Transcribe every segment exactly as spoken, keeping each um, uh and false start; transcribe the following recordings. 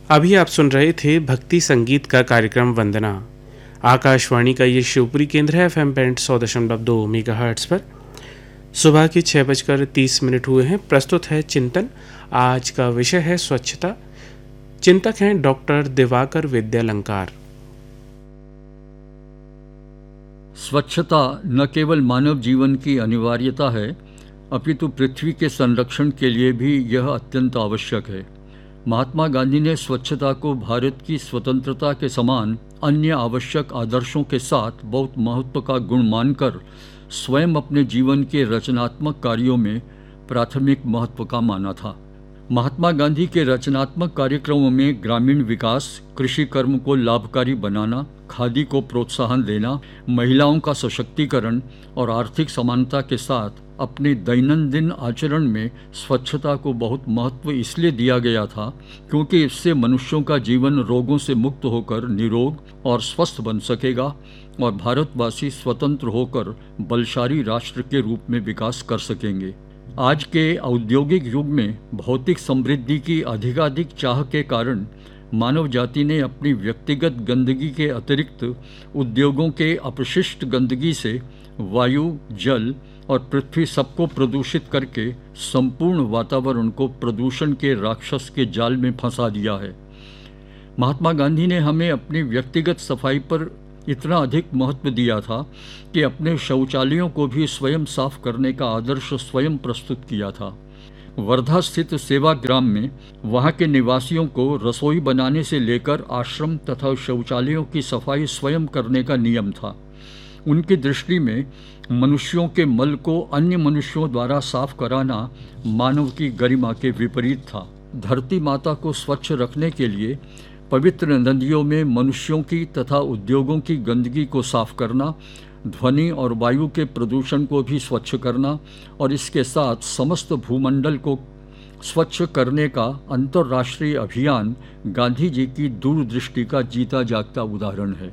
अभी आप सुन रहे थे भक्ति संगीत का कार्यक्रम वंदना। आकाशवाणी का ये शिवपुरी केंद्र है, एफ एम बैंड सौ दशमलव दो मेगा हर्ट्स पर। सुबह के छः बजकर तीस मिनट हुए हैं। प्रस्तुत है चिंतन। आज का विषय है स्वच्छता। चिंतक हैं डॉक्टर दिवाकर विद्यालंकार। स्वच्छता न केवल मानव जीवन की अनिवार्यता है, अपितु पृथ्वी के संरक्षण के लिए भी यह अत्यंत आवश्यक है। महात्मा गांधी ने स्वच्छता को भारत की स्वतंत्रता के समान अन्य आवश्यक आदर्शों के साथ बहुत महत्व का गुण मानकर स्वयं अपने जीवन के रचनात्मक कार्यों में प्राथमिक महत्व का माना था। महात्मा गांधी के रचनात्मक कार्यक्रमों में ग्रामीण विकास, कृषि कर्म को लाभकारी बनाना, खादी को प्रोत्साहन देना, महिलाओं का सशक्तिकरण और आर्थिक समानता के साथ अपने दैनंदिन आचरण में स्वच्छता को बहुत महत्व इसलिए दिया गया था क्योंकि इससे मनुष्यों का जीवन रोगों से मुक्त होकर निरोग और स्वस्थ बन सकेगा और भारतवासी स्वतंत्र होकर बलशाली राष्ट्र के रूप में विकास कर सकेंगे। आज के औद्योगिक युग में भौतिक समृद्धि की अधिकाधिक चाह के कारण मानव जाति ने अपनी व्यक्तिगत गंदगी के अतिरिक्त उद्योगों के अपशिष्ट गंदगी से वायु, जल और पृथ्वी सबको प्रदूषित करके संपूर्ण वातावरण को प्रदूषण के राक्षस के जाल में फंसा दिया है। महात्मा गांधी ने हमें अपनी व्यक्तिगत सफाई पर इतना अधिक महत्व दिया था कि अपने शौचालयों को भी स्वयं साफ करने का आदर्श स्वयं प्रस्तुत किया था। वर्धा स्थित सेवाग्राम में वहाँ के निवासियों को रसोई बनाने से लेकर आश्रम तथा शौचालयों की सफाई स्वयं करने का नियम था। उनकी दृष्टि में मनुष्यों के मल को अन्य मनुष्यों द्वारा साफ कराना मानव की गरिमा के विपरीत था। धरती माता को स्वच्छ रखने के लिए पवित्र नदियों में मनुष्यों की तथा उद्योगों की गंदगी को साफ करना, ध्वनि और वायु के प्रदूषण को भी स्वच्छ करना और इसके साथ समस्त भूमंडल को स्वच्छ करने का अंतर्राष्ट्रीय अभियान गांधी जी की दूरदृष्टि का जीता जागता उदाहरण है।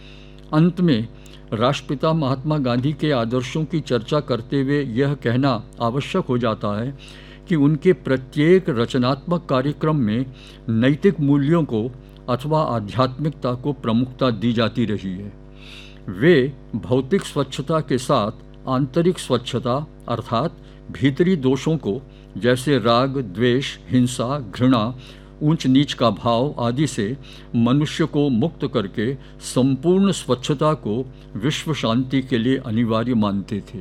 अंत में राष्ट्रपिता महात्मा गांधी के आदर्शों की चर्चा करते हुए यह कहना आवश्यक हो जाता है कि उनके प्रत्येक रचनात्मक कार्यक्रम में नैतिक मूल्यों को अथवा आध्यात्मिकता को प्रमुखता दी जाती रही है। वे भौतिक स्वच्छता के साथ आंतरिक स्वच्छता अर्थात भीतरी दोषों को जैसे राग, द्वेष, हिंसा, घृणा, ऊंच नीच का भाव आदि से मनुष्य को मुक्त करके संपूर्ण स्वच्छता को विश्व शांति के लिए अनिवार्य मानते थे।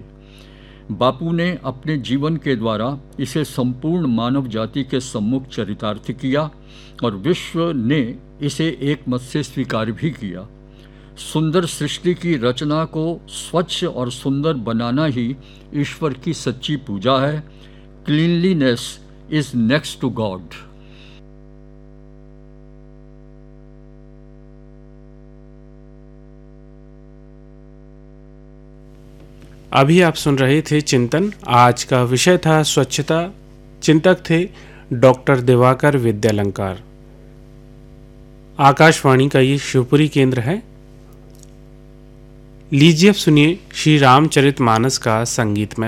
बापू ने अपने जीवन के द्वारा इसे संपूर्ण मानव जाति के सम्मुख चरितार्थ किया और विश्व ने इसे एक मत से स्वीकार भी किया। सुंदर सृष्टि की रचना को स्वच्छ और सुंदर बनाना ही ईश्वर की सच्ची पूजा है। Cleanliness is next to God. अभी आप सुन रहे थे चिंतन। आज का विषय था स्वच्छता। चिंतक थे डॉक्टर दिवाकर विद्यालंकार। आकाशवाणी का ये शिवपुरी केंद्र है। लीजिए अब सुनिए श्री रामचरितमानस का संगीतमय